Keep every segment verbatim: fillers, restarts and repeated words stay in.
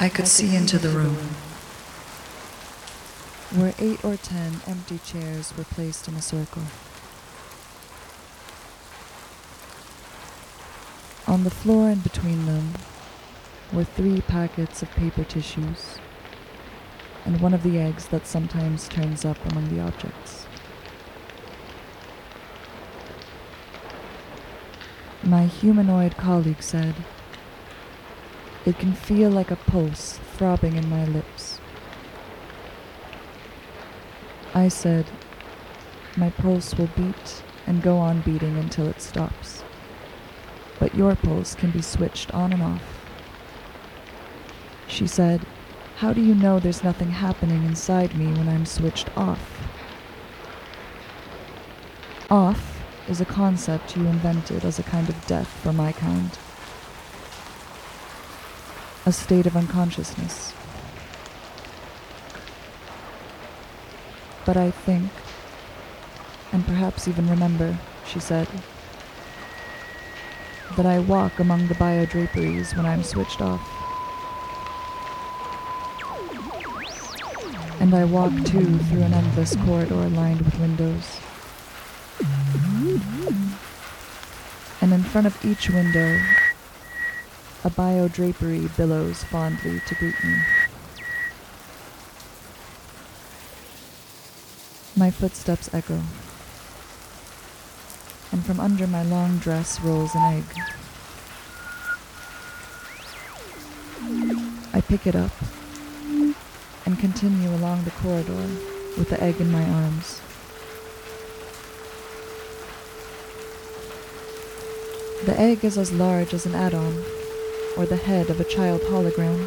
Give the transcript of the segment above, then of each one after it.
I could see into the room. Where eight or ten empty chairs were placed in a circle. On the floor in between them were three packets of paper tissues and one of the eggs that sometimes turns up among the objects. My humanoid colleague said, "It can feel like a pulse throbbing in my lips." I said, "My pulse will beat and go on beating until it stops. But your pulse can be switched on and off." She said, "How do you know there's nothing happening inside me when I'm switched off?" Off is a concept you invented as a kind of death for my kind. A state of unconsciousness. But I think, and perhaps even remember, she said, that I walk among the biodraperies when I'm switched off. And I walk too through an endless corridor lined with windows. And in front of each window, a biodrapery billows fondly to greet me. My footsteps echo, and from under my long dress rolls an egg. I pick it up and continue along the corridor with the egg in my arms. The egg is as large as an atom, or the head of a child hologram.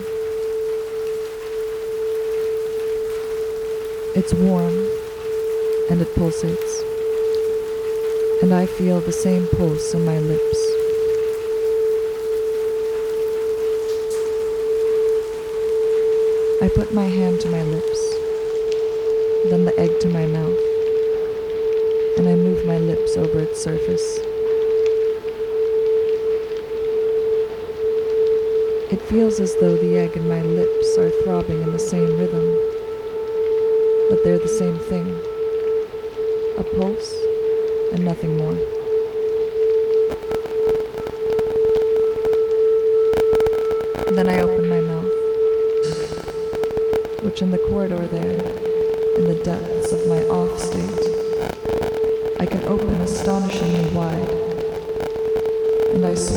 It's warm, and it pulsates, and I feel the same pulse in my lips. I put my hand to my lips, then the egg to my mouth, and I move my lips over its surface. It feels as though the egg and my lips are throbbing in the same rhythm, but they're the same thing. A pulse and nothing more. Then I open my mouth, which in the corridor there, in the depths of my off state, I can open astonishingly wide, and I